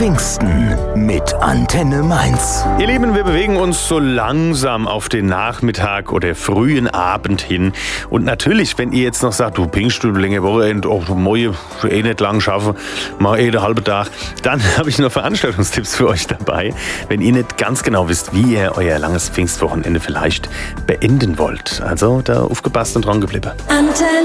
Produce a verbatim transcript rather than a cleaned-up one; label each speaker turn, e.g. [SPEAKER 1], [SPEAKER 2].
[SPEAKER 1] Pfingsten mit Antenne Mainz.
[SPEAKER 2] Ihr Lieben, wir bewegen uns so langsam auf den Nachmittag oder frühen Abend hin. Und natürlich, wenn ihr jetzt noch sagt, du Pfingsten, länger Wochenende, oh, morgen eh nicht lang schaffen, mach eh den halben Tag, dann habe ich noch Veranstaltungstipps für euch dabei. Wenn ihr nicht ganz genau wisst, wie ihr euer langes Pfingstwochenende vielleicht beenden wollt. Also da aufgepasst und dran geblieben.
[SPEAKER 3] Antenne